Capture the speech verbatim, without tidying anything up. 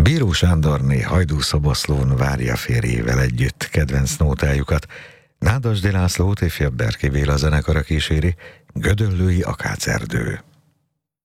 Bíró Sándorné Hajdú-Szoboszlón várja férjével együtt kedvenc nótájukat. Nádasdy Lászlót ifjabb Berki Béla zenekara kíséri, Gödöllői Akácerdő.